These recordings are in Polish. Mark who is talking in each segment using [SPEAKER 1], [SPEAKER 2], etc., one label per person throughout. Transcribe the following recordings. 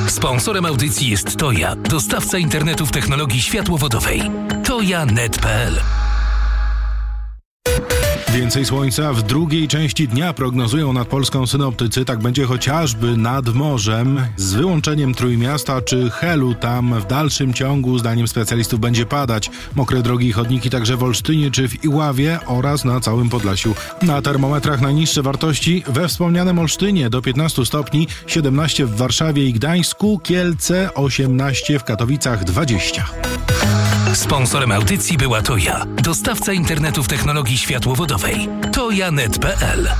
[SPEAKER 1] Sponsorem audycji jest Toja, dostawca internetu w technologii światłowodowej. toja.net.pl.
[SPEAKER 2] Więcej słońca w drugiej części dnia prognozują nad Polską synoptycy. Tak będzie chociażby nad morzem, z wyłączeniem Trójmiasta czy Helu. Tam w dalszym ciągu, zdaniem specjalistów, będzie padać. Mokre drogi i chodniki także w Olsztynie czy w Iławie oraz na całym Podlasiu. Na termometrach najniższe wartości we wspomnianym Olsztynie do 15 stopni, 17 w Warszawie i Gdańsku, Kielce 18, w Katowicach 20.
[SPEAKER 1] Sponsorem audycji była Toja, dostawca internetu w technologii światłowodowej. toja.net.pl.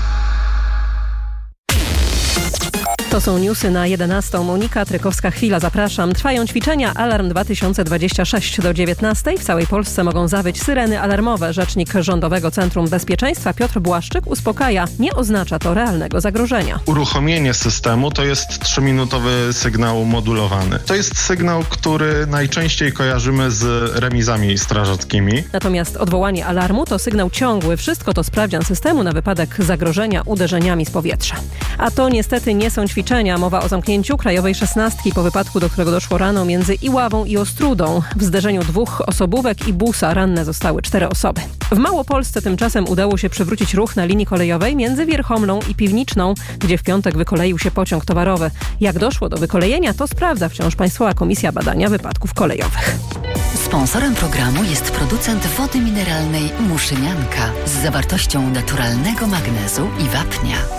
[SPEAKER 3] To są newsy na 11. Monika Trykowska-Chwila, zapraszam. Trwają ćwiczenia Alarm 2026 do 19. W całej Polsce mogą zawyć syreny alarmowe. Rzecznik Rządowego Centrum Bezpieczeństwa Piotr Błaszczyk uspokaja. Nie oznacza to realnego zagrożenia.
[SPEAKER 4] Uruchomienie systemu to jest 3-minutowy sygnał modulowany. To jest sygnał, który najczęściej kojarzymy z remizami strażackimi.
[SPEAKER 3] Natomiast odwołanie alarmu to sygnał ciągły. Wszystko to sprawdzian systemu na wypadek zagrożenia uderzeniami z powietrza. A to niestety nie są ćwiczenia. Mowa o zamknięciu Krajowej 16 po wypadku, do którego doszło rano między Iławą i Ostrudą. W zderzeniu 2 osobówek i busa ranne zostały 4 osoby. W Małopolsce tymczasem udało się przywrócić ruch na linii kolejowej między Wierchomlą i Piwniczną, gdzie w piątek wykoleił się pociąg towarowy. Jak doszło do wykolejenia, to sprawdza wciąż Państwowa Komisja Badania Wypadków Kolejowych.
[SPEAKER 5] Sponsorem programu jest producent wody mineralnej Muszynianka z zawartością naturalnego magnezu i wapnia.